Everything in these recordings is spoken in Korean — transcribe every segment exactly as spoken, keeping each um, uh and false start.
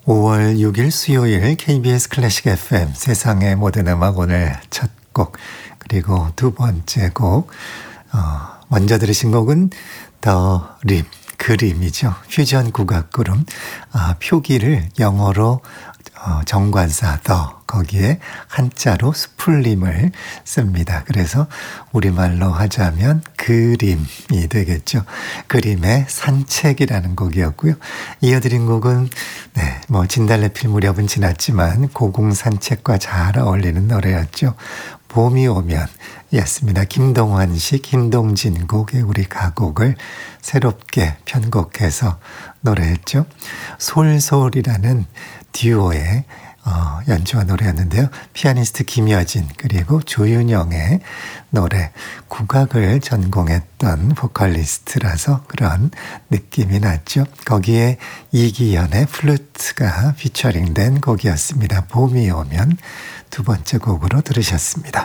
오월 육일 수요일 케이비에스 클래식 에프엠 세상의 모든 음악 오늘 첫 곡 그리고 두 번째 곡 어, 먼저 들으신 곡은 더 림 그림이죠. 퓨전 국악 그룹 아, 표기를 영어로 어, 정관사 더 거기에 한자로 스풀림을 씁니다. 그래서 우리말로 하자면 그림이 되겠죠. 그림의 산책이라는 곡이었고요. 이어드린 곡은 네, 뭐 진달래필 무렵은 지났지만 고궁 산책과 잘 어울리는 노래였죠. 봄이 오면 였습니다. 김동완식, 김동진 곡의 우리 가곡을 새롭게 편곡해서 노래했죠. 솔솔이라는 듀오의 어, 연주와 노래였는데요. 피아니스트 김여진 그리고 조윤영의 노래 국악을 전공했던 보컬리스트라서 그런 느낌이 났죠. 거기에 이기현의 플루트가 피처링된 곡이었습니다. 봄이 오면 두 번째 곡으로 들으셨습니다.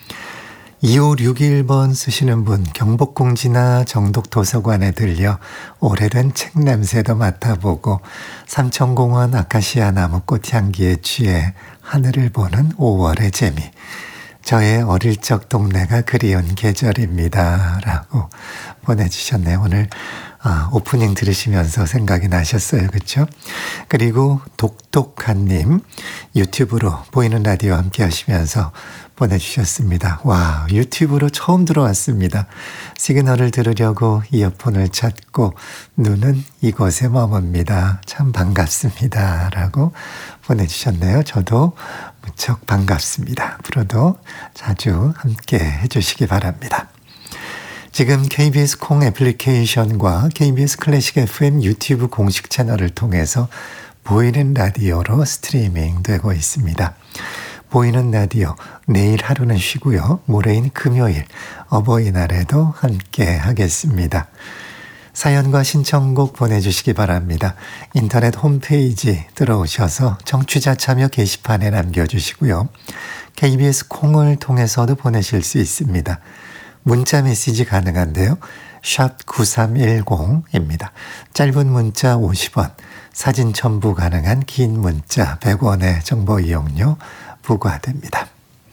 이오육일 번 쓰시는 분 경복궁지나 정독도서관에 들려 오래된 책 냄새도 맡아보고 삼천공원 아카시아 나무 꽃향기에 취해 하늘을 보는 오월의 재미. 저의 어릴 적 동네가 그리운 계절입니다. 라고 보내주셨네요. 오늘 아, 오프닝 들으시면서 생각이 나셨어요. 그렇죠? 그리고 독독한님 유튜브로 보이는 라디오 함께 하시면서 보내주셨습니다. 와, 유튜브로 처음 들어왔습니다. 시그널을 들으려고 이어폰을 찾고 눈은 이곳에 머뭅니다. 참 반갑습니다. 라고 보내주셨네요. 저도 무척 반갑습니다. 앞으로도 자주 함께 해주시기 바랍니다. 지금 케이비에스 콩 애플리케이션과 케이비에스 클래식 에프엠 유튜브 공식 채널을 통해서 보이는 라디오로 스트리밍 되고 있습니다. 보이는 라디오 내일 하루는 쉬고요. 모레인 금요일 어버이날에도 함께 하겠습니다. 사연과 신청곡 보내주시기 바랍니다. 인터넷 홈페이지 들어오셔서 청취자 참여 게시판에 남겨주시고요. 케이비에스 콩을 통해서도 보내실 수 있습니다. 문자 메시지 가능한데요. 샵 구삼일공입니다. 짧은 문자 오십 원, 사진 첨부 가능한 긴 문자 백 원의 정보 이용료 부과됩니다.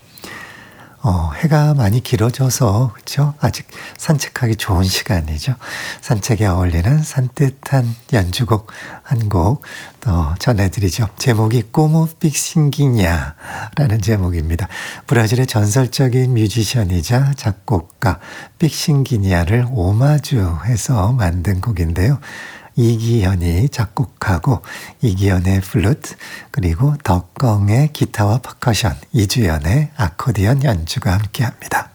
어, 해가 많이 길어져서 그렇죠? 아직 산책하기 좋은 시간이죠. 산책에 어울리는 산뜻한 연주곡 한 곡 더 전해드리죠. 제목이 꼬모 삑싱기냐라는 제목입니다. 브라질의 전설적인 뮤지션이자 작곡가 삑싱기냐를 오마주해서 만든 곡인데요. 이기현이 작곡하고 이기현의 플루트 그리고 덕광의 기타와 퍼커션 이주연의 아코디언 연주가 함께합니다.